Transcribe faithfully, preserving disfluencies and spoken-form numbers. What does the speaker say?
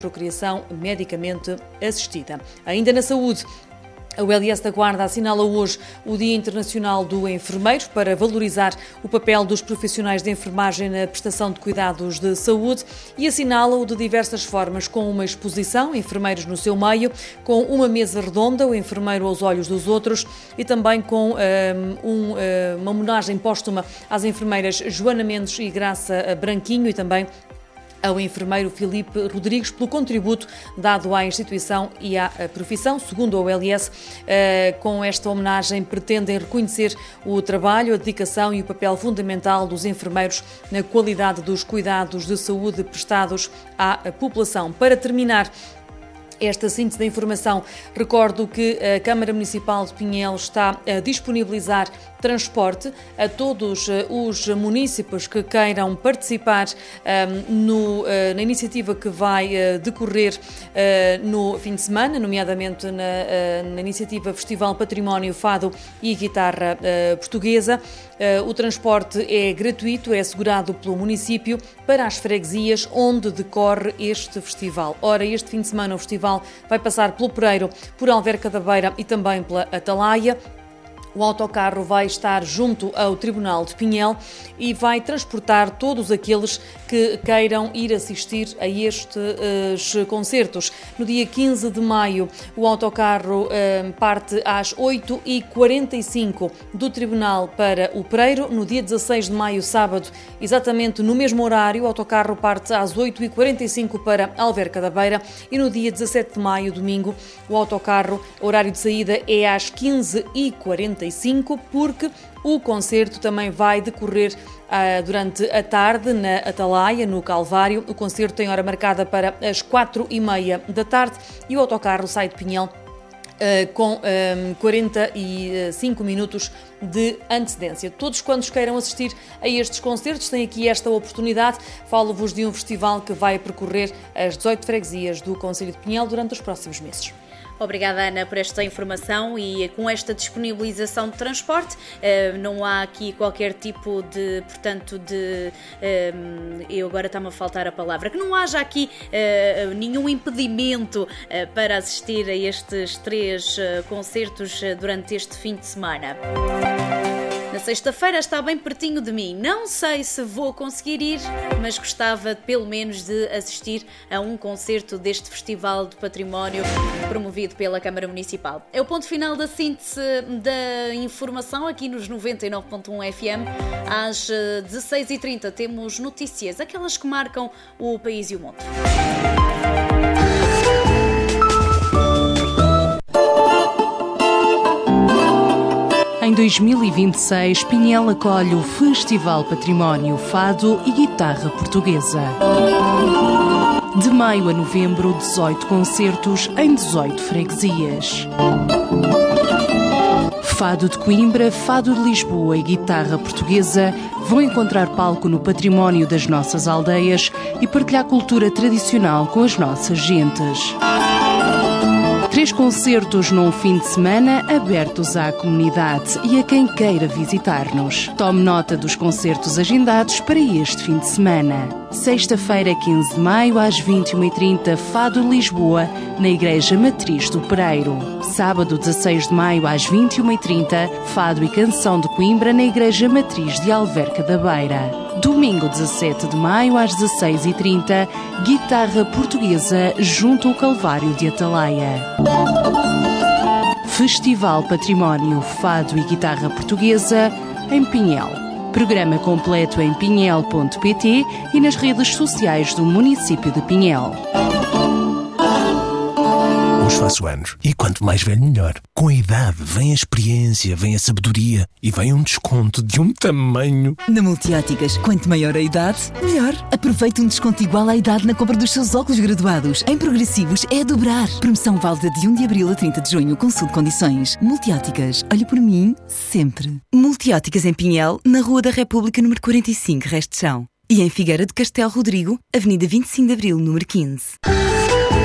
procriação medicamente assistida. Ainda na saúde, a U L S da Guarda assinala hoje o Dia Internacional do Enfermeiro para valorizar o papel dos profissionais de enfermagem na prestação de cuidados de saúde e assinala-o de diversas formas, com uma exposição, enfermeiros no seu meio, com uma mesa redonda, o enfermeiro aos olhos dos outros, e também com um, um, uma homenagem póstuma às enfermeiras Joana Mendes e Graça Branquinho e também ao enfermeiro Filipe Rodrigues pelo contributo dado à instituição e à profissão. Segundo a U L S, com esta homenagem pretendem reconhecer o trabalho, a dedicação e o papel fundamental dos enfermeiros na qualidade dos cuidados de saúde prestados à população. Para terminar esta síntese da informação, recordo que a Câmara Municipal de Pinhel está a disponibilizar transporte a todos os municípios que queiram participar um, no, uh, na iniciativa que vai uh, decorrer uh, no fim de semana, nomeadamente na, uh, na iniciativa Festival Património Fado e Guitarra uh, Portuguesa. Uh, o transporte é gratuito, é assegurado pelo município para as freguesias onde decorre este festival. Ora, este fim de semana o festival vai passar pelo Pereiro, por Alverca da Beira e também pela Atalaia. O autocarro vai estar junto ao Tribunal de Pinhel e vai transportar todos aqueles que queiram ir assistir a estes concertos. No dia quinze de maio, o autocarro eh, parte às oito e quarenta e cinco do Tribunal para o Pereiro. No dia dezasseis de maio, sábado, exatamente no mesmo horário, o autocarro parte às oito e quarenta e cinco para Alverca da Beira. E no dia dezassete de maio, domingo, o autocarro, horário de saída é às quinze e quarenta e cinco, porque o concerto também vai decorrer uh, durante a tarde na Atalaia, no Calvário. O concerto tem hora marcada para as quatro e meia da tarde e o autocarro sai de Pinhel Uh, com um, quarenta e cinco minutos de antecedência. Todos quantos queiram assistir a estes concertos têm aqui esta oportunidade. Falo-vos de um festival que vai percorrer as dezoito freguesias do Concelho de Pinhel durante os próximos meses. Obrigada, Ana, por esta informação e com esta disponibilização de transporte, não há aqui qualquer tipo de, portanto, de, eu agora está-me a faltar a palavra, que não haja aqui nenhum impedimento para assistir a estes três concertos durante este fim de semana. Na sexta-feira está bem pertinho de mim. Não sei se vou conseguir ir, mas gostava pelo menos de assistir a um concerto deste Festival do Património promovido pela Câmara Municipal. É o ponto final da síntese da informação aqui nos noventa e nove ponto um F M. Às dezasseis e trinta temos notícias, aquelas que marcam o país e o mundo. Em dois mil e vinte e seis, Pinhel acolhe o Festival Património Fado e Guitarra Portuguesa. De maio a novembro, dezoito concertos em dezoito freguesias. Fado de Coimbra, Fado de Lisboa e Guitarra Portuguesa vão encontrar palco no património das nossas aldeias e partilhar cultura tradicional com as nossas gentes. Três concertos num fim de semana abertos à comunidade e a quem queira visitar-nos. Tome nota dos concertos agendados para este fim de semana. Sexta-feira, quinze de maio, às vinte e uma e trinta, Fado de Lisboa, na Igreja Matriz do Pereiro. Sábado, dezasseis de maio, às vinte e uma e trinta, Fado e Canção de Coimbra, na Igreja Matriz de Alverca da Beira. Domingo, dezassete de maio, às dezasseis e trinta, Guitarra Portuguesa, junto ao Calvário de Atalaia. Festival Património Fado e Guitarra Portuguesa, em Pinhel. Programa completo em pinhel ponto pt e nas redes sociais do município de Pinhel. Hoje faço anos e quanto mais velho melhor. Com a idade vem a experiência, vem a sabedoria e vem um desconto de um tamanho. Na Multióticas, quanto maior a idade, melhor. Aproveite um desconto igual à idade na compra dos seus óculos graduados. Em progressivos é a dobrar. Promoção válida de um de abril a trinta de junho. Consulte condições. Multióticas, olhe por mim sempre. Multióticas em Pinhel, na Rua da República, número quarenta e cinco, Resto de Chão. E em Figueira de Castelo Rodrigo, Avenida vinte e cinco de abril, número quinze.